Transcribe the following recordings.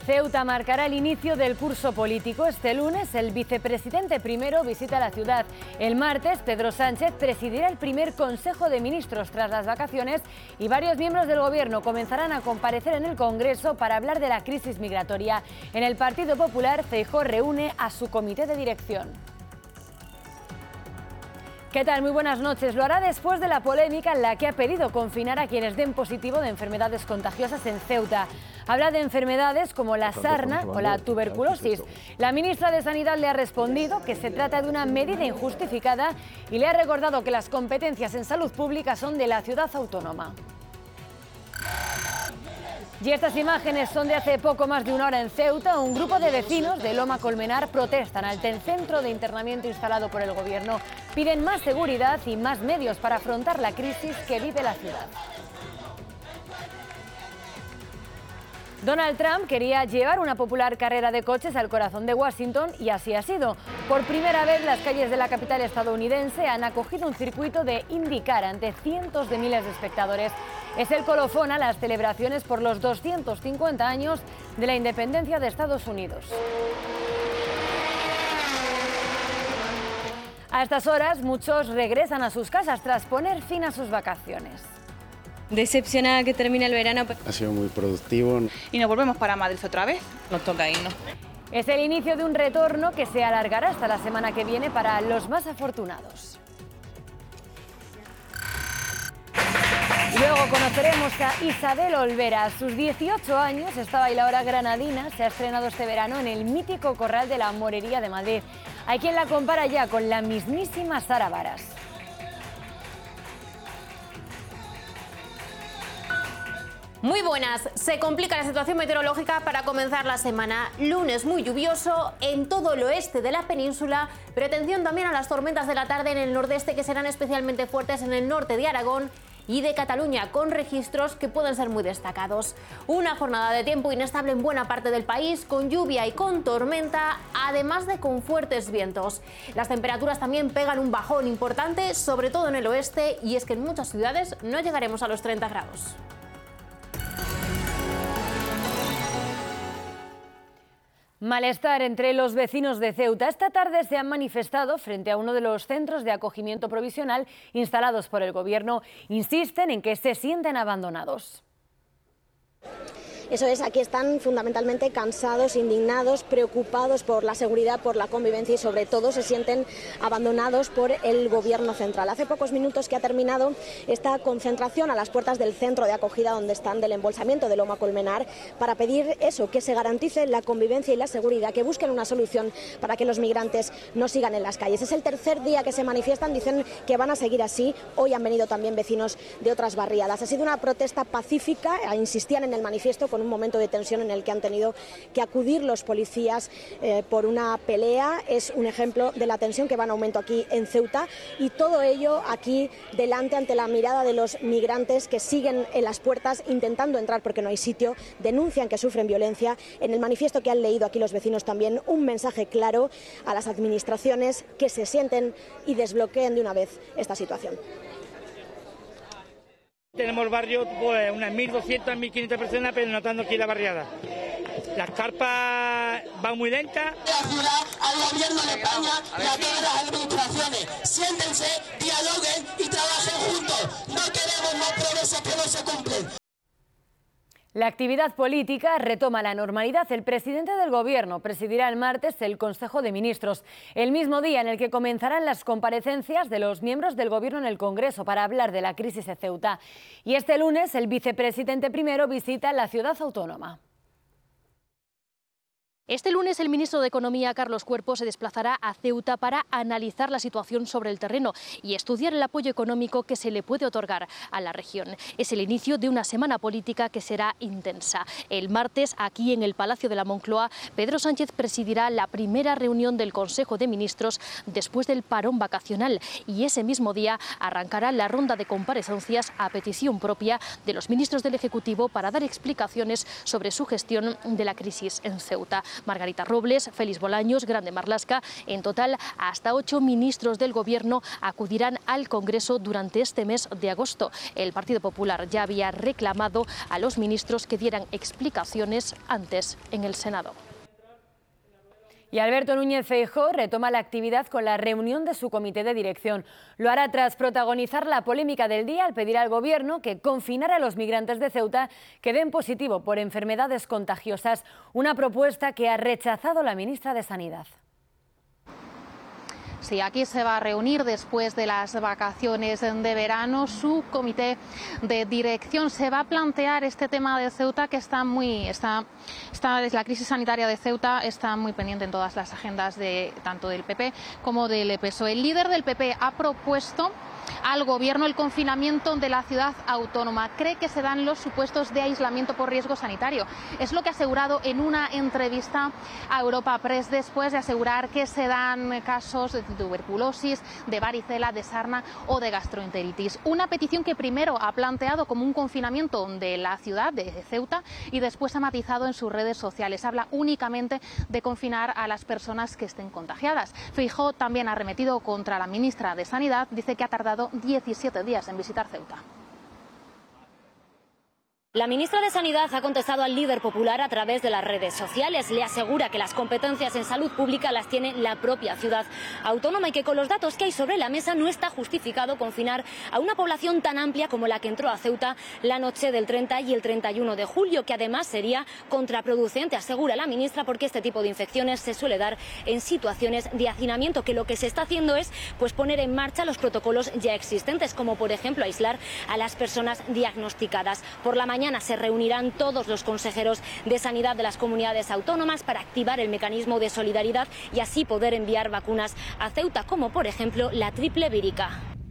Ceuta marcará el inicio del curso político. Este lunes el vicepresidente primero visita la ciudad. El martes Pedro Sánchez presidirá el primer Consejo de Ministros tras las vacaciones y varios miembros del Gobierno comenzarán a comparecer en el Congreso para hablar de la crisis migratoria. En el Partido Popular, Feijóo reúne a su comité de dirección. ¿Qué tal? Muy buenas noches. Lo hará después de la polémica en la que ha pedido confinar a quienes den positivo de enfermedades contagiosas en Ceuta. Habla de enfermedades como la sarna o la tuberculosis. La ministra de Sanidad le ha respondido que se trata de una medida injustificada y le ha recordado que las competencias en salud pública son de la ciudad autónoma. Y estas imágenes son de hace poco más de una hora en Ceuta. Un grupo de vecinos de Loma Colmenar protestan ante el centro de internamiento instalado por el Gobierno. Piden más seguridad y más medios para afrontar la crisis que vive la ciudad. Donald Trump quería llevar una popular carrera de coches al corazón de Washington y así ha sido. Por primera vez las calles de la capital estadounidense han acogido un circuito de IndyCar ante cientos de miles de espectadores. Es el colofón a las celebraciones por los 250 años de la independencia de Estados Unidos. A estas horas muchos regresan a sus casas tras poner fin a sus vacaciones. Decepcionada que termina el verano. Ha sido muy productivo. Y nos volvemos para Madrid otra vez. Nos toca irnos. Es el inicio de un retorno que se alargará hasta la semana que viene para los más afortunados. Luego conoceremos a Isabel Olvera. A sus 18 años, esta bailadora granadina se ha estrenado este verano en el mítico Corral de la Morería de Madrid. Hay quien la compara ya con la mismísima Sara Varas. Muy buenas. Se complica la situación meteorológica para comenzar la semana. Lunes muy lluvioso en todo el oeste de la península, pero atención también a las tormentas de la tarde en el nordeste que serán especialmente fuertes en el norte de Aragón y de Cataluña, con registros que pueden ser muy destacados. Una jornada de tiempo inestable en buena parte del país, con lluvia y con tormenta, además de con fuertes vientos. Las temperaturas también pegan un bajón importante, sobre todo en el oeste, y es que en muchas ciudades no llegaremos a los 30 grados. Malestar entre los vecinos de Ceuta. Esta tarde se han manifestado frente a uno de los centros de acogimiento provisional instalados por el Gobierno. Insisten en que se sienten abandonados. Eso es, aquí están fundamentalmente cansados, indignados, preocupados por la seguridad, por la convivencia y sobre todo se sienten abandonados por el Gobierno central. Hace pocos minutos que ha terminado esta concentración a las puertas del centro de acogida donde están del embolsamiento de Loma Colmenar para pedir eso, que se garantice la convivencia y la seguridad, que busquen una solución para que los migrantes no sigan en las calles. Es el tercer día que se manifiestan, dicen que van a seguir así. Hoy han venido también vecinos de otras barriadas. Ha sido una protesta pacífica, insistían en el manifiesto, con un momento de tensión en el que han tenido que acudir los policías por una pelea. Es un ejemplo de la tensión que va en aumento aquí en Ceuta y todo ello aquí delante ante la mirada de los migrantes que siguen en las puertas intentando entrar porque no hay sitio, denuncian que sufren violencia. En el manifiesto que han leído aquí los vecinos también un mensaje claro a las administraciones que se sienten y desbloqueen de una vez esta situación. Tenemos barrio, pues unas 1.200, 1.500 personas pernoctando aquí en la barriada. Las carpas van muy lentas. La ciudad, al Gobierno de España y a todas las administraciones. Siéntense, dialoguen y trabajen juntos. No queremos más promesas que no se cumplen. La actividad política retoma la normalidad. El presidente del Gobierno presidirá el martes el Consejo de Ministros, el mismo día en el que comenzarán las comparecencias de los miembros del Gobierno en el Congreso para hablar de la crisis de Ceuta. Y este lunes el vicepresidente primero visita la ciudad autónoma. Este lunes el ministro de Economía, Carlos Cuerpo, se desplazará a Ceuta para analizar la situación sobre el terreno y estudiar el apoyo económico que se le puede otorgar a la región. Es el inicio de una semana política que será intensa. El martes, aquí en el Palacio de la Moncloa, Pedro Sánchez presidirá la primera reunión del Consejo de Ministros después del parón vacacional y ese mismo día arrancará la ronda de comparecencias a petición propia de los ministros del Ejecutivo para dar explicaciones sobre su gestión de la crisis en Ceuta. Margarita Robles, Félix Bolaños, Grande Marlaska. En total, hasta 8 ministros del Gobierno acudirán al Congreso durante este mes de agosto. El Partido Popular ya había reclamado a los ministros que dieran explicaciones antes en el Senado. Y Alberto Núñez Feijóo retoma la actividad con la reunión de su comité de dirección. Lo hará tras protagonizar la polémica del día al pedir al Gobierno que confinara a los migrantes de Ceuta que den positivo por enfermedades contagiosas, una propuesta que ha rechazado la ministra de Sanidad. Sí, aquí se va a reunir después de las vacaciones de verano su comité de dirección. Se va a plantear este tema de Ceuta, que la crisis sanitaria de Ceuta está muy pendiente en todas las agendas tanto del PP como del PSOE. El líder del PP ha propuesto al Gobierno el confinamiento de la ciudad autónoma. Cree que se dan los supuestos de aislamiento por riesgo sanitario. Es lo que ha asegurado en una entrevista a Europa Press, después de asegurar que se dan casos de tuberculosis, de varicela, de sarna o de gastroenteritis. Una petición que primero ha planteado como un confinamiento de la ciudad de Ceuta y después ha matizado en sus redes sociales. Habla únicamente de confinar a las personas que estén contagiadas. Feijóo también ha arremetido contra la ministra de Sanidad. Dice que ha tardado 17 días en visitar Ceuta. La ministra de Sanidad ha contestado al líder popular a través de las redes sociales. Le asegura que las competencias en salud pública las tiene la propia ciudad autónoma y que con los datos que hay sobre la mesa no está justificado confinar a una población tan amplia como la que entró a Ceuta la noche del 30 y el 31 de julio, que además sería contraproducente, asegura la ministra, porque este tipo de infecciones se suele dar en situaciones de hacinamiento, que lo que se está haciendo es poner en marcha los protocolos ya existentes, como por ejemplo aislar a las personas diagnosticadas. Por la mañana se reunirán todos los consejeros de sanidad de las comunidades autónomas para activar el mecanismo de solidaridad y así poder enviar vacunas a Ceuta, como por ejemplo la triple vírica.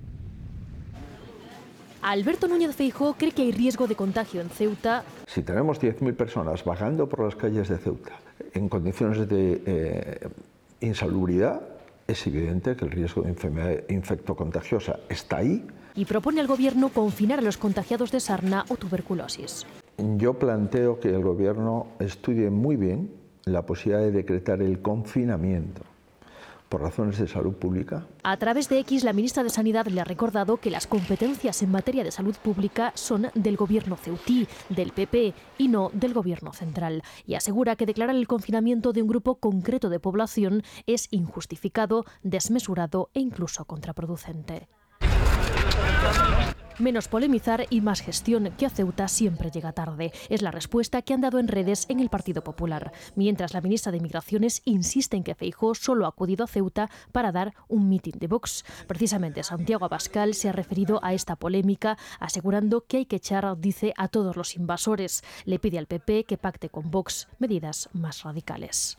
Alberto Núñez Feijóo cree que hay riesgo de contagio en Ceuta. Si tenemos 10.000 personas vagando por las calles de Ceuta en condiciones de insalubridad, es evidente que el riesgo de enfermedad infectocontagiosa está ahí. Y propone al Gobierno confinar a los contagiados de sarna o tuberculosis. Yo planteo que el Gobierno estudie muy bien la posibilidad de decretar el confinamiento por razones de salud pública. A través de X, la ministra de Sanidad le ha recordado que las competencias en materia de salud pública son del Gobierno ceutí, del PP y no del Gobierno central. Y asegura que declarar el confinamiento de un grupo concreto de población es injustificado, desmesurado e incluso contraproducente. Menos polemizar y más gestión, que a Ceuta siempre llega tarde. Es la respuesta que han dado en redes en el Partido Popular. Mientras la ministra de Migraciones insiste en que Feijóo solo ha acudido a Ceuta para dar un mitin de Vox. Precisamente Santiago Abascal se ha referido a esta polémica, asegurando que hay que echar, dice, a todos los invasores. Le pide al PP que pacte con Vox medidas más radicales.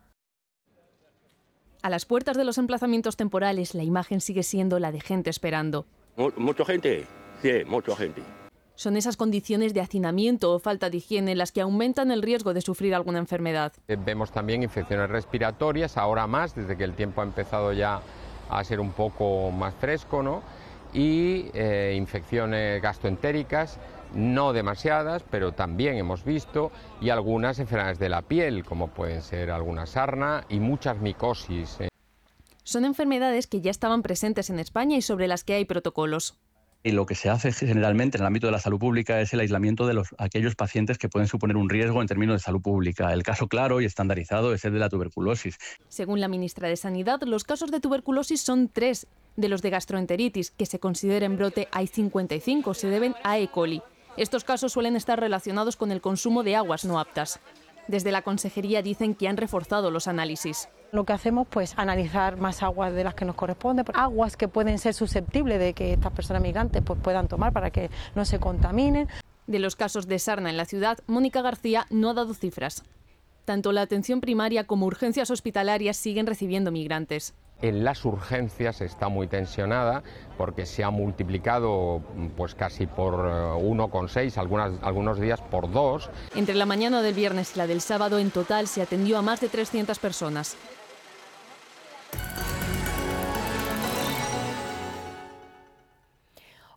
A las puertas de los emplazamientos temporales, la imagen sigue siendo la de gente esperando. Mucha gente, sí, mucha gente. Son esas condiciones de hacinamiento o falta de higiene las que aumentan el riesgo de sufrir alguna enfermedad. Vemos también infecciones respiratorias, ahora más, desde que el tiempo ha empezado ya a ser un poco más fresco, ¿no? Y infecciones gastroentéricas, no demasiadas, pero también hemos visto, y algunas enfermedades de la piel, como pueden ser alguna sarna y muchas micosis. Son enfermedades que ya estaban presentes en España y sobre las que hay protocolos. Y lo que se hace generalmente en el ámbito de la salud pública es el aislamiento de aquellos pacientes que pueden suponer un riesgo en términos de salud pública. El caso claro y estandarizado es el de la tuberculosis. Según la ministra de Sanidad, los casos de tuberculosis son 3. De los de gastroenteritis, que se considera en brote, hay 55, se deben a E. coli. Estos casos suelen estar relacionados con el consumo de aguas no aptas. Desde la consejería dicen que han reforzado los análisis. Lo que hacemos es analizar más aguas de las que nos corresponde, aguas que pueden ser susceptibles de que estas personas migrantes puedan tomar para que no se contaminen. De los casos de sarna en la ciudad, Mónica García no ha dado cifras. Tanto la atención primaria como urgencias hospitalarias siguen recibiendo migrantes. En las urgencias está muy tensionada porque se ha multiplicado pues casi por 1,6, algunos días por 2. Entre la mañana del viernes y la del sábado, en total se atendió a más de 300 personas.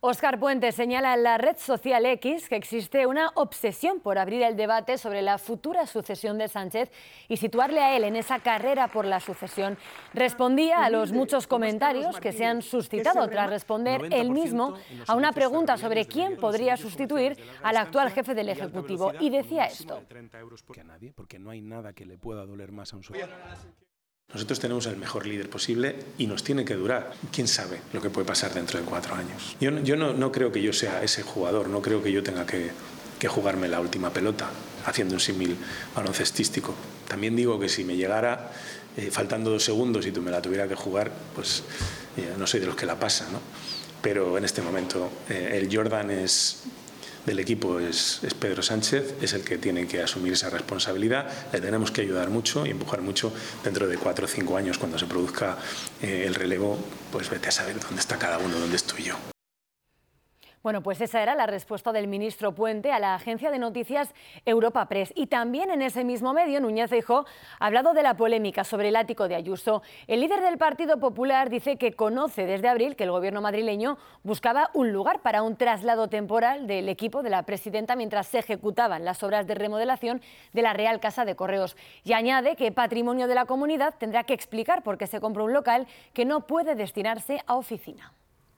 Óscar Puente señala en la red social X que existe una obsesión por abrir el debate sobre la futura sucesión de Sánchez y situarle a él en esa carrera por la sucesión. Respondía a los muchos comentarios que se han suscitado tras responder él mismo a una pregunta sobre quién podría sustituir al actual jefe del Ejecutivo. Y decía esto. Porque no hay nada que le pueda doler más a un socio. Nosotros tenemos el mejor líder posible y nos tiene que durar. ¿Quién sabe lo que puede pasar dentro de 4 años? Yo no creo que yo sea ese jugador, no creo que yo tenga que jugarme la última pelota haciendo un símil baloncestístico. También digo que si me llegara faltando 2 segundos y tú me la tuviera que jugar, pues no soy de los que la pasa, ¿no? Pero en este momento el Jordan del equipo es Pedro Sánchez, es el que tiene que asumir esa responsabilidad. Le tenemos que ayudar mucho y empujar mucho. Dentro de 4 o 5 años, cuando se produzca el relevo, pues vete a saber dónde está cada uno, dónde estoy yo. Bueno, pues esa era la respuesta del ministro Puente a la agencia de noticias Europa Press. Y también en ese mismo medio, Núñez Feijóo ha hablado de la polémica sobre el ático de Ayuso. El líder del Partido Popular dice que conoce desde abril que el gobierno madrileño buscaba un lugar para un traslado temporal del equipo de la presidenta mientras se ejecutaban las obras de remodelación de la Real Casa de Correos. Y añade que Patrimonio de la Comunidad tendrá que explicar por qué se compró un local que no puede destinarse a oficina.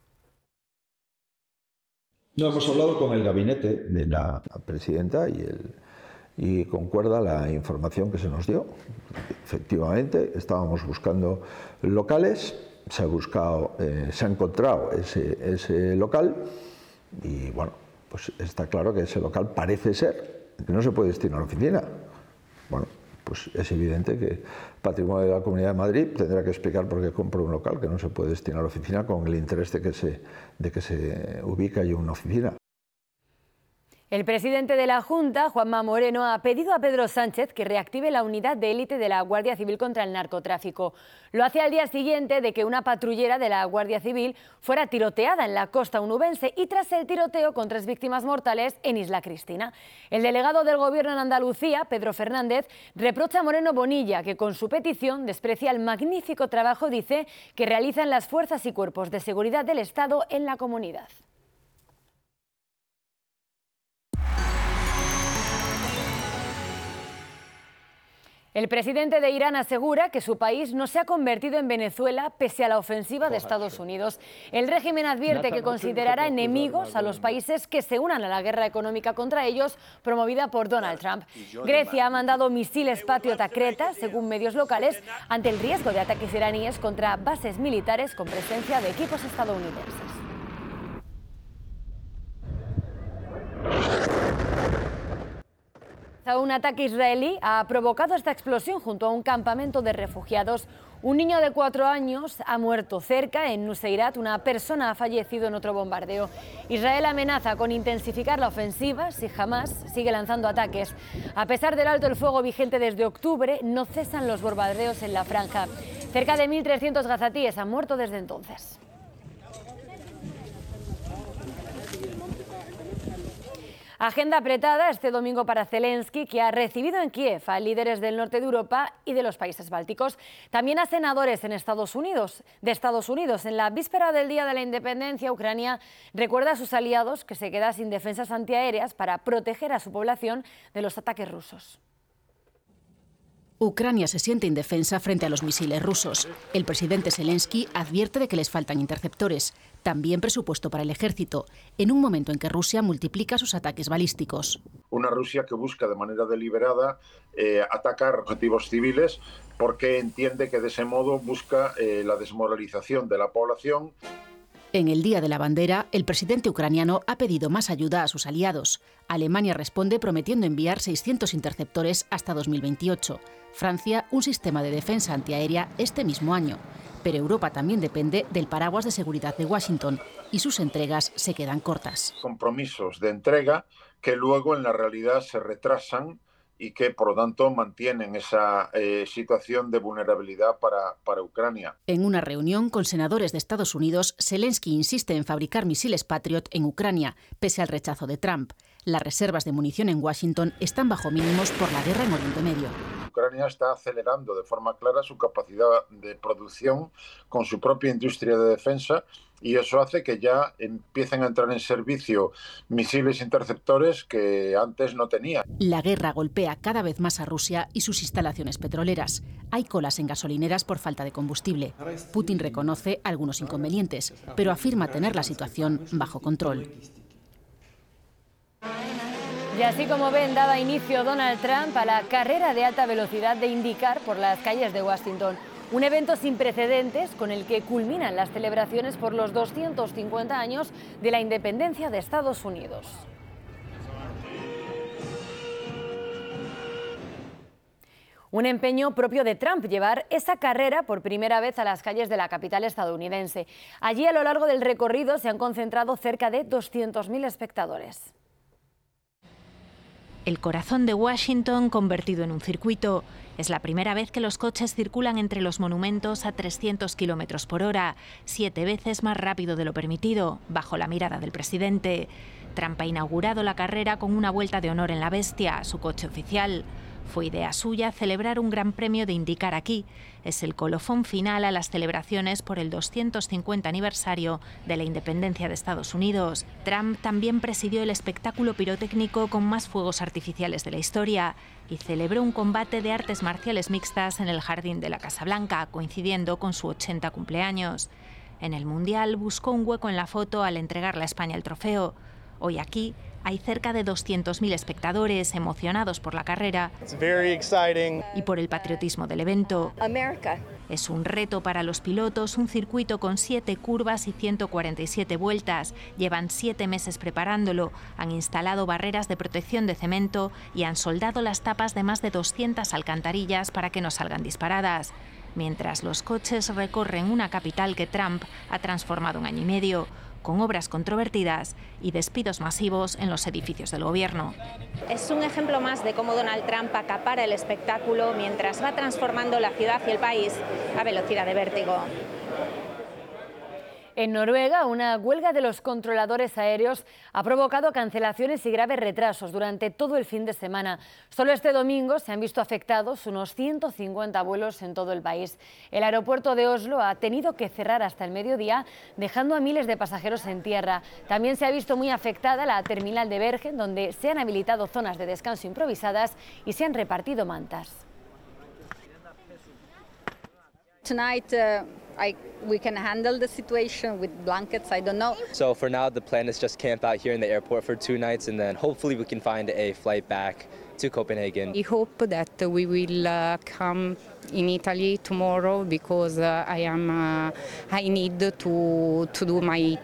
No, hemos hablado con el gabinete de la presidenta y concuerda la información que se nos dio. Efectivamente, estábamos buscando locales, se ha encontrado ese local y bueno, pues está claro que ese local parece ser que no se puede destinar a oficina. Bueno, pues es evidente que Patrimonio de la Comunidad de Madrid tendrá que explicar por qué compró un local que no se puede destinar a oficina con el interés de que se ubique ahí una oficina. El presidente de la Junta, Juanma Moreno, ha pedido a Pedro Sánchez que reactive la unidad de élite de la Guardia Civil contra el narcotráfico. Lo hace al día siguiente de que una patrullera de la Guardia Civil fuera tiroteada en la costa onubense y tras el tiroteo con 3 víctimas mortales en Isla Cristina. El delegado del Gobierno en Andalucía, Pedro Fernández, reprocha a Moreno Bonilla que con su petición desprecia el magnífico trabajo, dice, que realizan las fuerzas y cuerpos de seguridad del Estado en la comunidad. El presidente de Irán asegura que su país no se ha convertido en Venezuela pese a la ofensiva de Estados Unidos. El régimen advierte que considerará enemigos a los países que se unan a la guerra económica contra ellos promovida por Donald Trump. Grecia ha mandado misiles Patriot a Creta, según medios locales, ante el riesgo de ataques iraníes contra bases militares con presencia de equipos estadounidenses. Un ataque israelí ha provocado esta explosión junto a un campamento de refugiados. Un niño de 4 años ha muerto cerca, en Nuseirat. Una persona ha fallecido en otro bombardeo. Israel amenaza con intensificar la ofensiva si Hamás sigue lanzando ataques. A pesar del alto el fuego vigente desde octubre, no cesan los bombardeos en la franja. Cerca de 1.300 gazatíes han muerto desde entonces. Agenda apretada este domingo para Zelensky, que ha recibido en Kiev a líderes del norte de Europa y de los países bálticos. También a senadores de Estados Unidos. En la víspera del Día de la Independencia, Ucrania recuerda a sus aliados que se queda sin defensas antiaéreas para proteger a su población de los ataques rusos. Ucrania se siente indefensa frente a los misiles rusos. El presidente Zelensky advierte de que les faltan interceptores, también presupuesto para el ejército, en un momento en que Rusia multiplica sus ataques balísticos. Una Rusia que busca de manera deliberada atacar objetivos civiles porque entiende que de ese modo busca la desmoralización de la población. En el Día de la Bandera, el presidente ucraniano ha pedido más ayuda a sus aliados. Alemania responde prometiendo enviar 600 interceptores hasta 2028. Francia, un sistema de defensa antiaérea este mismo año. Pero Europa también depende del paraguas de seguridad de Washington y sus entregas se quedan cortas. Compromisos de entrega que luego en la realidad se retrasan y que, por lo tanto, mantienen esa situación de vulnerabilidad para Ucrania. En una reunión con senadores de Estados Unidos, Zelensky insiste en fabricar misiles Patriot en Ucrania, pese al rechazo de Trump. Las reservas de munición en Washington están bajo mínimos por la guerra en Oriente Medio. Ucrania está acelerando de forma clara su capacidad de producción con su propia industria de defensa y eso hace que ya empiecen a entrar en servicio misiles interceptores que antes no tenía. La guerra golpea cada vez más a Rusia y sus instalaciones petroleras. Hay colas en gasolineras por falta de combustible. Putin reconoce algunos inconvenientes, pero afirma tener la situación bajo control. Y así como ven, daba inicio Donald Trump a la carrera de alta velocidad de IndyCar por las calles de Washington. Un evento sin precedentes con el que culminan las celebraciones por los 250 años de la independencia de Estados Unidos. Un empeño propio de Trump llevar esa carrera por primera vez a las calles de la capital estadounidense. Allí, a lo largo del recorrido, se han concentrado cerca de 200.000 espectadores. El corazón de Washington convertido en un circuito. Es la primera vez que los coches circulan entre los monumentos a 300 km por hora, 7 veces más rápido de lo permitido, bajo la mirada del presidente. Trump ha inaugurado la carrera con una vuelta de honor en la Bestia, su coche oficial. Fue idea suya celebrar un gran premio de IndyCar aquí. Es el colofón final a las celebraciones por el 250 aniversario de la independencia de Estados Unidos. Trump también presidió el espectáculo pirotécnico con más fuegos artificiales de la historia y celebró un combate de artes marciales mixtas en el jardín de la Casa Blanca, coincidiendo con su 80 cumpleaños. En el Mundial buscó un hueco en la foto al entregarle a España el trofeo. Hoy aquí hay cerca de 200.000 espectadores emocionados por la carrera y por el patriotismo del evento. Es un reto para los pilotos, un circuito con 7 curvas y 147 vueltas. Llevan 7 meses preparándolo, han instalado barreras de protección de cemento y han soldado las tapas de más de 200 alcantarillas para que no salgan disparadas. Mientras los coches recorren una capital que Trump ha transformado en año y medio, con obras controvertidas y despidos masivos en los edificios del gobierno. Es un ejemplo más de cómo Donald Trump acapara el espectáculo mientras va transformando la ciudad y el país a velocidad de vértigo. En Noruega, una huelga de los controladores aéreos ha provocado cancelaciones y graves retrasos durante todo el fin de semana. Solo este domingo se han visto afectados unos 150 vuelos en todo el país. El aeropuerto de Oslo ha tenido que cerrar hasta el mediodía, dejando a miles de pasajeros en tierra. También se ha visto muy afectada la terminal de Bergen, donde se han habilitado zonas de descanso improvisadas y se han repartido mantas. Tonight, we can handle the situation with blankets, I don't know. So for now, the plan is just camp out here in the airport for 2 nights, and then hopefully we can find a flight back to Copenhagen. We hope that we will come in Italy tomorrow because I need to do my